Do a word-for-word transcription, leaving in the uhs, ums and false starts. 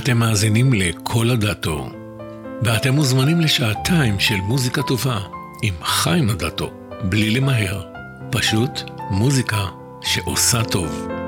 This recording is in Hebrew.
אתם מאזינים לכל הדאטו, ואתם מוזמנים לשעתיים של מוזיקה טובה עם חיים הדאטו, בלי למהר, פשוט מוזיקה שעושה טוב.